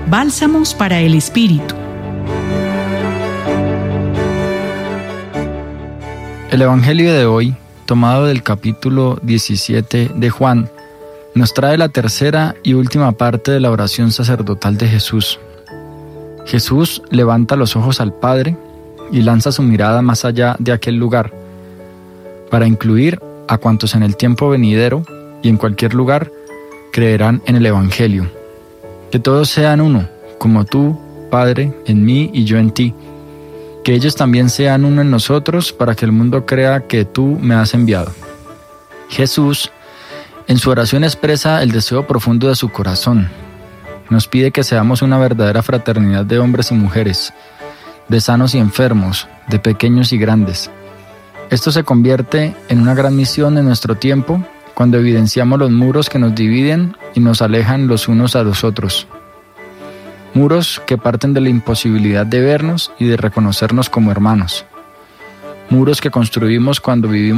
Bálsamos para el Espíritu. El Evangelio de hoy, tomado del capítulo 17 de Juan, nos trae la tercera y última parte de la oración sacerdotal de Jesús. Jesús levanta los ojos al Padre y lanza su mirada más allá de aquel lugar, para incluir a cuantos en el tiempo venidero y en cualquier lugar creerán en el Evangelio. Que todos sean uno, como tú, Padre, en mí y yo en ti. Que ellos también sean uno en nosotros para que el mundo crea que tú me has enviado. Jesús, en su oración expresa el deseo profundo de su corazón. Nos pide que seamos una verdadera fraternidad de hombres y mujeres, de sanos y enfermos, de pequeños y grandes. Esto se convierte en una gran misión en nuestro tiempo cuando evidenciamos los muros que nos dividen y nos alejan los unos a los otros. Muros que parten de la imposibilidad de vernos y de reconocernos como hermanos. Muros que construimos cuando vivimos